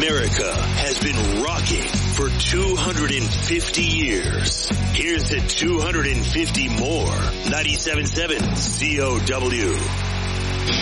America has been rocking for 250 years. Here's to 250 more. 97.7 COW.